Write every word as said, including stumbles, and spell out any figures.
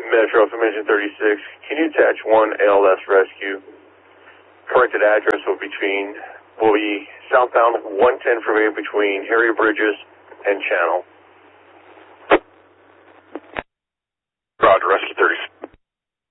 Metro from Engine thirty-six. Can you attach one A L S rescue? Corrected address will between will be southbound one ten freeway between Harry Bridges and Channel.